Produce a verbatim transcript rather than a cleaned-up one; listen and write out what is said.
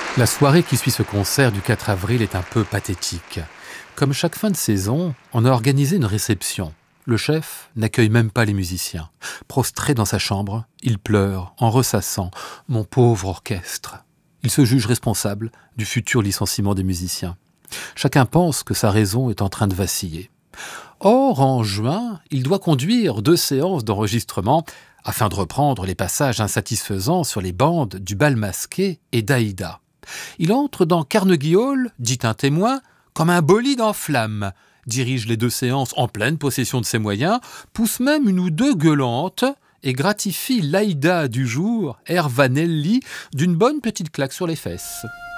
La soirée qui suit ce concert du quatre avril est un peu pathétique. Comme chaque fin de saison, on a organisé une réception. Le chef n'accueille même pas les musiciens. Prostré dans sa chambre, il pleure en ressassant « Mon pauvre orchestre ». Il se juge responsable du futur licenciement des musiciens. Chacun pense que sa raison est en train de vaciller. Or, en juin, il doit conduire deux séances d'enregistrement afin de reprendre les passages insatisfaisants sur les bandes du bal masqué et d'Aïda. Il entre dans Carnegie Hall, dit un témoin, comme un bolide en flammes, dirige les deux séances en pleine possession de ses moyens, pousse même une ou deux gueulantes et gratifie l'Aïda du jour, Air Vanelli, d'une bonne petite claque sur les fesses.